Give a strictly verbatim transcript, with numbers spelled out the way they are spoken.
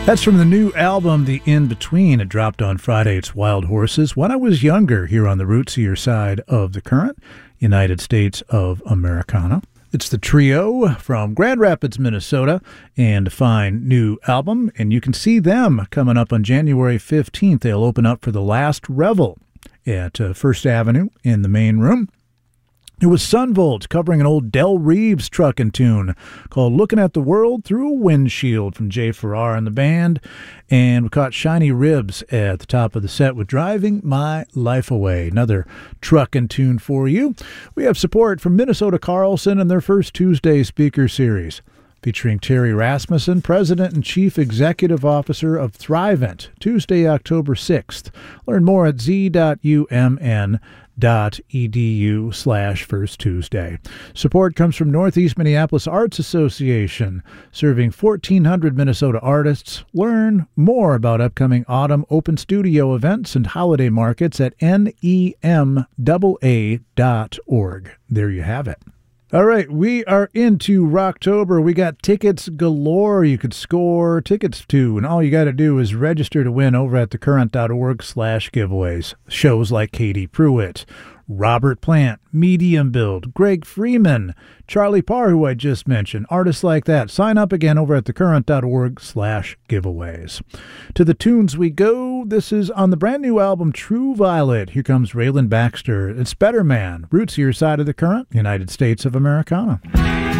That's from the new album, The In-Between. It dropped on Friday. It's Wild Horses. When I was younger, here on the rootsier side of the current, United States of Americana. It's the trio from Grand Rapids, Minnesota, and a fine new album. And you can see them coming up on January fifteenth. They'll open up for The Last Revel at uh, First Avenue in the main room. It was Sunvolt covering an old Del Reeves truckin' tune called Looking at the World Through a Windshield from Jay Farrar and the band. And we caught Shiny Ribs at the top of the set with Driving My Life Away, another truckin' tune for you. We have support from Minnesota Carlson and their first Tuesday speaker series, featuring Terry Rasmussen, President and Chief Executive Officer of Thrivent, Tuesday, October sixth. Learn more at z.umn.edu slash First Tuesday. Support comes from Northeast Minneapolis Arts Association, serving fourteen hundred Minnesota artists. Learn more about upcoming autumn open studio events and holiday markets at N E M A A dot org. There you have it. All right, we are into Rocktober. We got tickets galore you could score tickets to, and all you got to do is register to win over at thecurrent.org slash giveaways. Shows like Katie Pruitt, Robert Plant, Medium Build, Greg Freeman, Charlie Parr, who I just mentioned, artists like that. Sign up again over at thecurrent.org slash giveaways. To the tunes we go. This is on the brand new album True Violet. Here comes Raylan Baxter. It's Better Man, rootsier side of the current, United States of Americana.